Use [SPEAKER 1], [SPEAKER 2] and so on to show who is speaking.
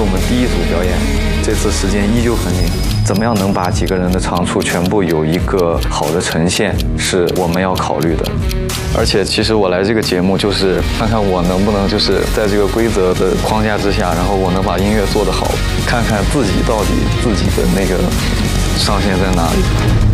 [SPEAKER 1] 我们第一组表演，这次时间依旧很紧，怎么样能把几个人的长处全部有一个好的呈现，是我们要考虑的。而且其实我来这个节目就是看看我能不能就是在这个规则的框架之下，然后我能把音乐做得好，看看自己到底自己的那个上限在哪里。